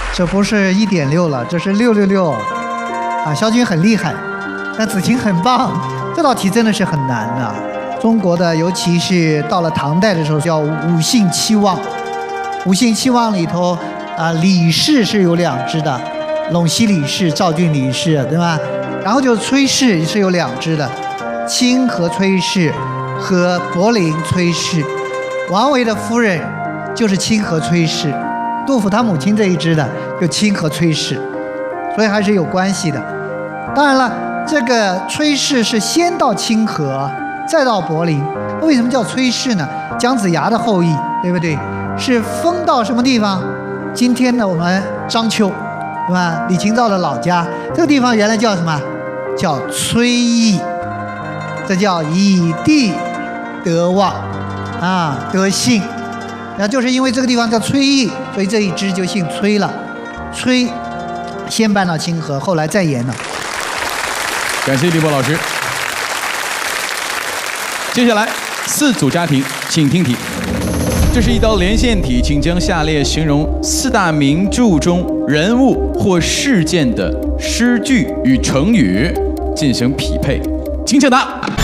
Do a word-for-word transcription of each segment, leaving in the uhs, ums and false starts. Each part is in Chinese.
这不是一点六了，这是六六六啊！肖军很厉害，但子晴很棒。这道题真的是很难的。中国的，尤其是到了唐代的时候，叫五姓七望。五姓七望里头啊，李氏是有两支的，陇西李氏、赵郡李氏，对吧？然后就崔氏是有两支的，清河崔氏和柏林崔氏。王维的夫人就是清河崔氏，杜甫他母亲这一支的就清河崔氏，所以还是有关系的。当然了，这个崔氏是先到清河，再到柏林。为什么叫崔氏呢？姜子牙的后裔，对不对？是封到什么地方？今天呢，我们章丘，对吧？李清照的老家，这个地方原来叫什么？叫崔邑，这叫以地得望啊，得姓。然后就是因为这个地方叫崔邑，所以这一支就姓崔了。崔先搬到清河，后来再延了。 感谢李波老师。接下来四组家庭，请听题。这是一道连线题，请将下列形容四大名著中人物或事件的诗句与成语进行匹配，请抢答。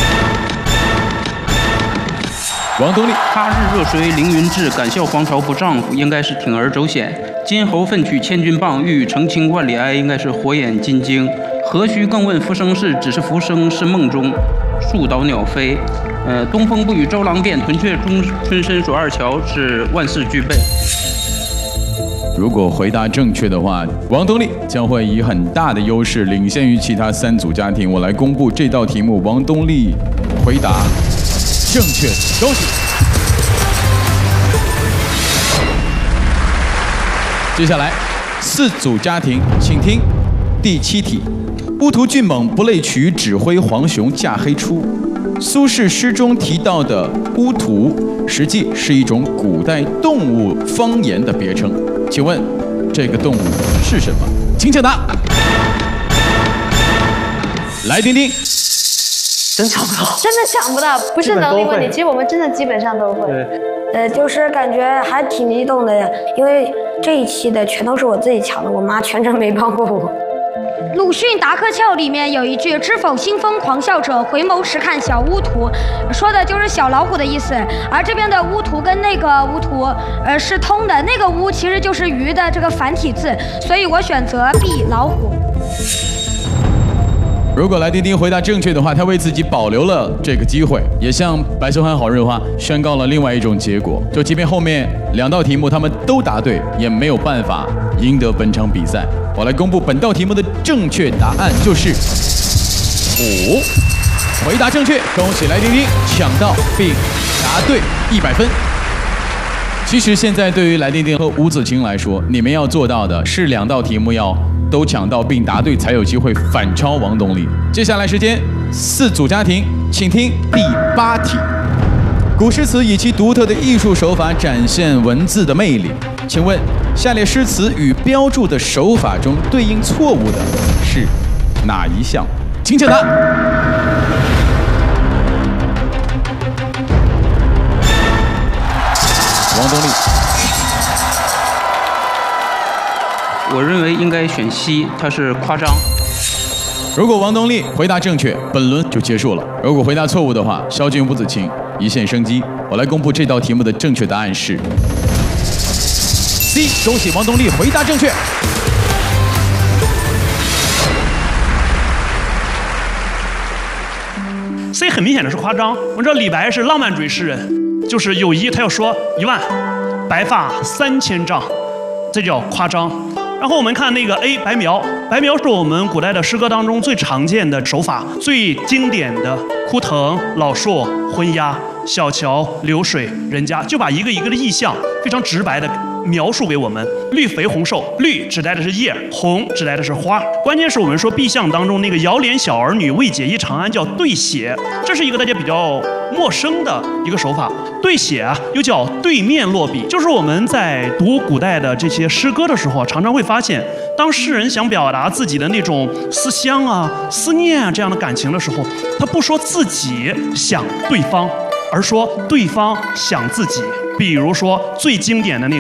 王东立， 他日热水凌云志，敢笑黄巢不丈夫，应该是铤而走险。金侯奋取千钧棒，欲语澄清万里哀，应该是火眼金睛。何须更问浮生事，只是浮生是梦中树倒鸟飞。呃，东风不与周郎便，屯雀中春深锁二乔，是万事俱备。 如果回答正确的话，王东立将会以很大的优势领先于其他三组家庭。我来公布这道题目，王东立回答正确，恭喜！接下来四组家庭，请听第七题：乌图俊猛不类渠，指挥黄熊驾黑出。苏轼诗中提到的乌图，实际是一种古代动物方言的别称。请问这个动物是什么？请抢答。来，丁丁。 真抢不到， 真的想不到，不是能力问题，其实我们真的基本上都会。 呃，就是感觉还挺激动的，因为这一期的全都是我自己抢的，我妈全程没帮过我。 鲁迅《达克壳》里面有一句“知否兴风狂笑者，回眸时看小乌图”，说的就是小老虎的意思。而这边的乌图跟那个乌图，呃，是通的。那个乌其实就是鱼的这个繁体字，所以我选择 B 老虎。 如果来丁丁回答正确的话，他为自己保留了这个机会，也向白秀涵好日花宣告了另外一种结果。就即便后面两道题目他们都答对，也没有办法赢得本场比赛。我来公布本道题目的正确答案，就是五。回答正确，恭喜来丁丁抢到并答对一百分。其实现在对于来丁丁和吴子晴来说，你们要做到的是两道题目要都抢到并答对，才有机会反超王东立。接下来时间，四组家庭，请听第八题。古诗词以其独特的艺术手法展现文字的魅力，请问下列诗词与标注的手法中对应错误的是哪一项？请抢答。王东立。 我认为应该选 C， 它是夸张。 如果王东立回答正确，本轮就结束了；如果回答错误的话，肖军、吴子晴一线生机。我来公布这道题目的正确答案是 C， 恭喜王东立回答正确。 C 很明显的是夸张。我们知道李白是浪漫主义诗人，就是有一他要说一万，白发三千丈，这叫夸张。然后我们看那个 A 白描，白描是我们古代的诗歌当中最常见的手法，最经典的枯藤、老树、昏鸦、小桥流水人家，就把一个一个的意象非常直白的描述给我们。绿肥红瘦，绿指代的是叶，红指代的是花。关键是我们说毕项当中那个遥怜小儿女，为解忆长安叫对写，这是一个大家比较陌生的一个手法。对写啊，又叫对面落笔，就是我们在读古代的这些诗歌的时候，常常会发现，当诗人想表达自己的那种思乡啊、思念啊这样的感情的时候，他不说自己想对方，而说对方想自己。比如说最经典的那个